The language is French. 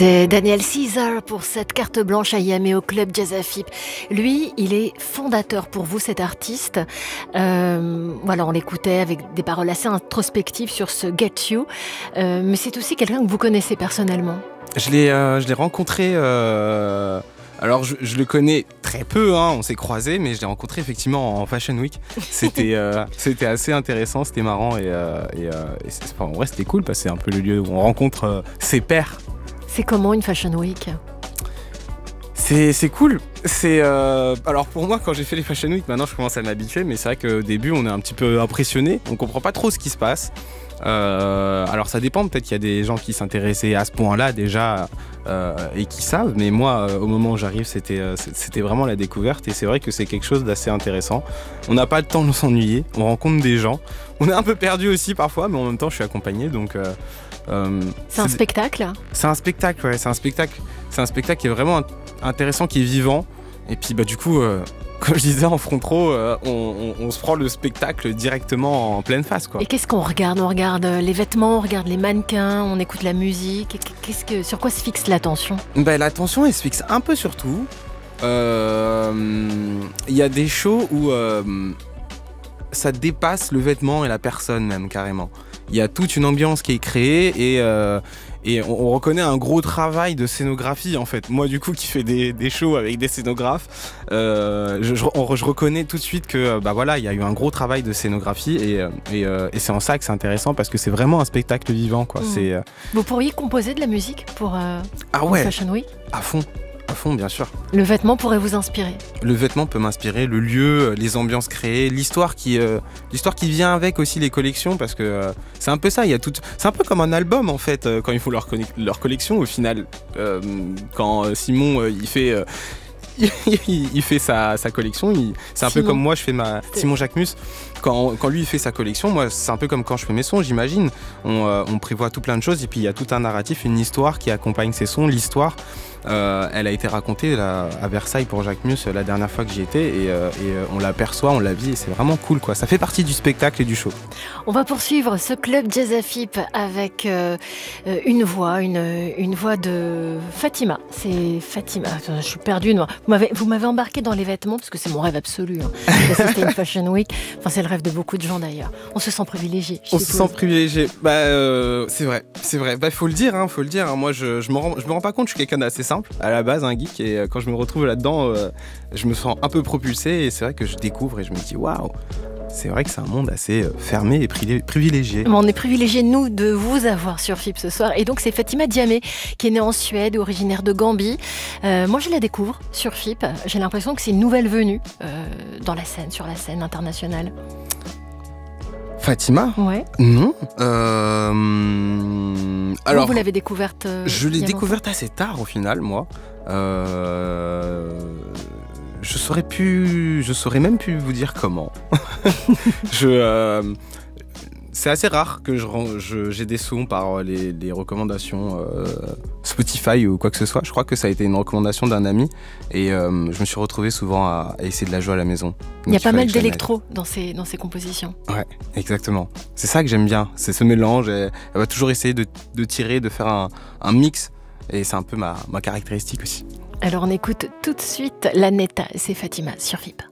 C'est Daniel Caesar pour cette carte blanche à Yamé au club Jazz Afip. Lui, il est fondateur pour vous, cet artiste. Voilà, on l'écoutait avec des paroles assez introspectives sur ce Get You. Mais c'est aussi quelqu'un que vous connaissez personnellement. Je l'ai rencontré. Alors, je le connais très peu, hein, on s'est croisés, mais je l'ai rencontré effectivement en Fashion Week. C'était assez intéressant, c'était marrant en vrai, c'était cool parce que c'est un peu le lieu où on rencontre ses pairs. C'est comment une Fashion Week ? C'est cool. Alors pour moi, quand j'ai fait les Fashion Week, maintenant je commence à m'habituer, mais c'est vrai qu'au début on est un petit peu impressionné, on comprend pas trop ce qui se passe. Alors ça dépend, peut-être qu'il y a des gens qui s'intéressaient à ce point-là déjà et qui savent, mais moi au moment où j'arrive c'était vraiment la découverte et c'est vrai que c'est quelque chose d'assez intéressant. On n'a pas le temps de s'ennuyer, on rencontre des gens, on est un peu perdu aussi parfois, mais en même temps je suis accompagné donc... c'est un spectacle ? C'est un spectacle, ouais, c'est un spectacle qui est vraiment intéressant, qui est vivant et puis du coup... Comme je disais en front row, on se prend le spectacle directement en pleine face, quoi. Et qu'est-ce qu'on regarde ? On regarde les vêtements, on regarde les mannequins, on écoute la musique. Sur quoi se fixe l'attention ? L'attention, elle se fixe un peu sur tout. Il y a des shows où ça dépasse le vêtement et la personne même, carrément. Il y a toute une ambiance qui est créée et on reconnaît un gros travail de scénographie en fait. Moi du coup qui fais des shows avec des scénographes, je reconnais tout de suite que voilà, il y a eu un gros travail de scénographie et c'est en ça que c'est intéressant parce que c'est vraiment un spectacle vivant, quoi. Vous pourriez composer de la musique pour Fashion Week ? À fond, bien sûr. Le vêtement pourrait vous inspirer ? Le vêtement peut m'inspirer, le lieu, les ambiances créées, l'histoire qui vient avec aussi les collections, parce que c'est un peu ça, c'est un peu comme un album en fait, quand il faut leur collection au final. Quand Simon il fait sa collection, c'est un peu comme moi je fais Simon Jacquemus. Quand lui il fait sa collection, moi c'est un peu comme quand je fais mes sons, j'imagine. On prévoit tout plein de choses et puis il y a tout un narratif, une histoire qui accompagne ces sons. L'histoire, elle a été racontée là, à Versailles pour Jacquemus la dernière fois que j'y étais et on l'aperçoit, on la vit et c'est vraiment cool, quoi. Ça fait partie du spectacle et du show. On va poursuivre ce club Jazz Afip avec une voix de Fatima. C'est Fatima. Attends, je suis perdue. Vous m'avez embarqué dans les vêtements parce que c'est mon rêve absolu. D'assister à une Fashion Week. Enfin, c'est le rêve de beaucoup de gens d'ailleurs. On se sent privilégié. On se sent privilégié. C'est vrai. Faut le dire. Moi, je me rends pas compte. Je suis quelqu'un d'assez simple à la base, un geek. Et quand je me retrouve là-dedans, je me sens un peu propulsé. Et c'est vrai que je découvre et je me dis waouh. C'est vrai que c'est un monde assez fermé et privilégié. On est privilégiés, nous, de vous avoir sur FIP ce soir. Et donc, c'est Fatima Diamé, qui est née en Suède, originaire de Gambie. Moi, je la découvre sur FIP. J'ai l'impression que c'est une nouvelle venue sur la scène internationale. Fatima ? Ouais. Non. Alors, vous l'avez découverte je l'ai découverte assez tard, au final, moi. Je saurais même plus vous dire comment. C'est assez rare que j'ai des sons par les recommandations Spotify ou quoi que ce soit. Je crois que ça a été une recommandation d'un ami et je me suis retrouvé souvent à essayer de la jouer à la maison. Il y a pas mal d'électro dans ces compositions. Ouais, exactement. C'est ça que j'aime bien, c'est ce mélange. Elle va toujours essayer de tirer, de faire un mix et c'est un peu ma caractéristique aussi. Alors on écoute tout de suite la Neta, c'est Fatima sur FIP.